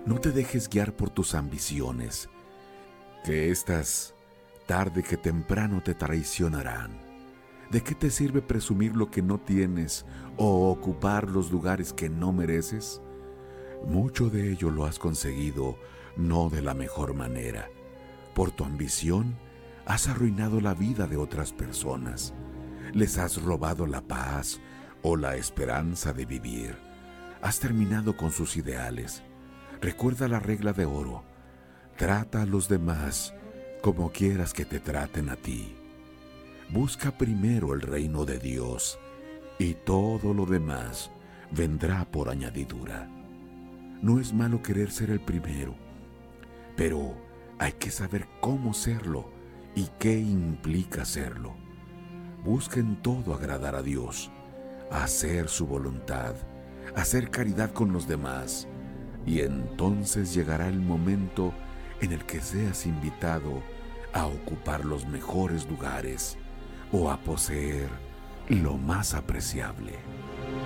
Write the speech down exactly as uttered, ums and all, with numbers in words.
No te dejes guiar por tus ambiciones, que éstas tarde que temprano te traicionarán. ¿De qué te sirve presumir lo que no tienes o ocupar los lugares que no mereces? Mucho de ello lo has conseguido no de la mejor manera. Por tu ambición has arruinado la vida de otras personas. Les has robado la paz o la esperanza de vivir. Has terminado con sus ideales. Recuerda la regla de oro. Trata a los demás como quieras que te traten a ti. Busca primero el reino de Dios y todo lo demás vendrá por añadidura. No es malo querer ser el primero, pero hay que saber cómo serlo y qué implica serlo. Busca en todo agradar a Dios, hacer su voluntad, hacer caridad con los demás, y entonces llegará el momento en el que seas invitado a ocupar los mejores lugares o a poseer lo más apreciable.